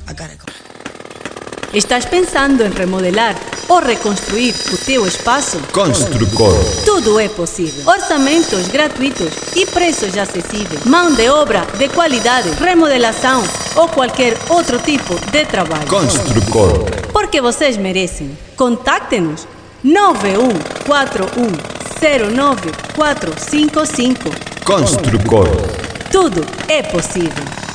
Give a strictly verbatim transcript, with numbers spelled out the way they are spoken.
I gotta go. Estás pensando em remodelar ou reconstruir o teu espaço? Construcor. Tudo é possível. Orçamentos gratuitos e preços acessíveis. Mão de obra de qualidade, remodelação ou qualquer outro tipo de trabalho. Construcor. Porque vocês merecem. Contacte-nos nove um quatro um zero nove quatro cinco cinco. Construcor. Tudo é possível.